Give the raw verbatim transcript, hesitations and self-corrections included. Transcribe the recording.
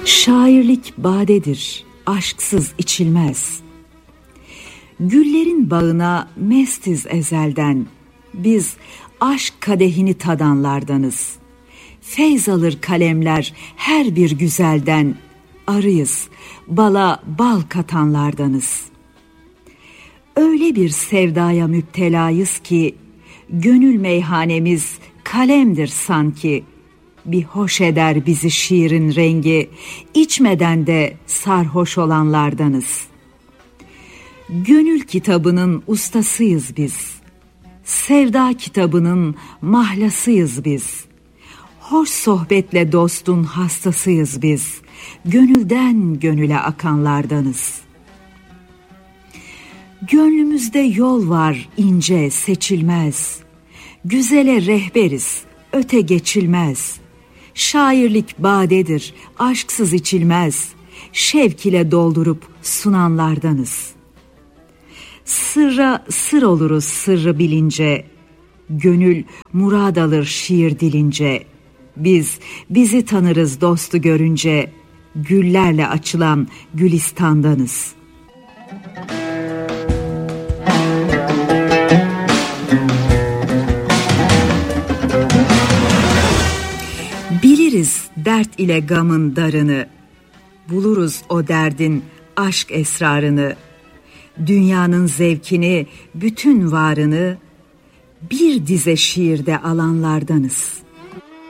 Şairlik badedir, aşksız içilmez. Güllerin bağına mestiz ezelden, biz aşk kadehini tadanlardanız. Feyz alır kalemler her bir güzelden, arıyız, bala bal katanlardanız. Öyle bir sevdaya müptelayız ki, gönül meyhanemiz kalemdir sanki. Bir hoş eder bizi şiirin rengi, içmeden de sarhoş olanlardanız. Gönül kitabının ustasıyız biz. Sevda kitabının mahlasıyız biz. Hoş sohbetle dostun hastasıyız biz. Gönülden gönüle akanlardanız. Gönlümüzde yol var ince seçilmez. Güzele rehberiz, öte geçilmez. Şairlik badedir, aşksız içilmez. Şevk ile doldurup sunanlardanız. Sırra sır oluruz sırrı bilince. Gönül murad alır şiir dilince. Biz bizi tanırız dostu görünce. Güllerle açılan gülistandanız. Biliriz dert ile gamın darını, buluruz o derdin aşk esrarını, dünyanın zevkini, bütün varını bir dize şiirde alanlardanız.